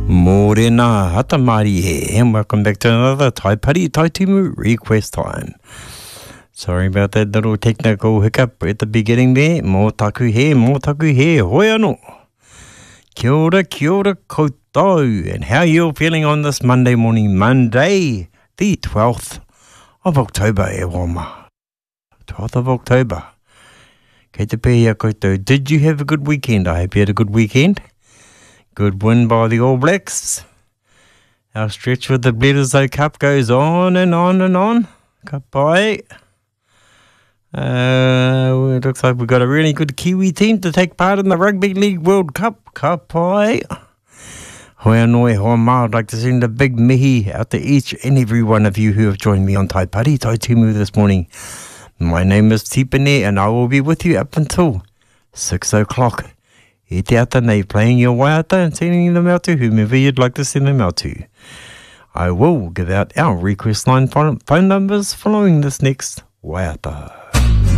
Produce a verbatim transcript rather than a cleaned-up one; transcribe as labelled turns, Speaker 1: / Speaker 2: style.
Speaker 1: Morena Hatamari here, and welcome back to another Tai Pari Tai Timu request time. Sorry about that little technical hiccup at the beginning there. Mō taku he, mō taku he, hoi anō. Kia ora, kia ora koutou. And how are you feeling on this Monday morning? Monday, the twelfth of October, e wama. twelfth of October. Kei te pēhia koutou. Did you have a good weekend? I hope you had a good weekend. Good win by the All Blacks. Our stretch with the Bledisloe Cup goes on and on and on. Ka pai. Uh, it looks like we've got a really good Kiwi team to take part in the Rugby League World Cup. Ka pai. Hoi anō e hoa mā. I'd like to send a big mihi out to each and every one of you who have joined me on Tai Pari Tai Timu this morning. My name is Tipene and I will be with you up until six o'clock. E te ata nei, playing your waiata and sending them out to whomever you'd like to send them out to. I will give out our request line phone numbers following this next waiata.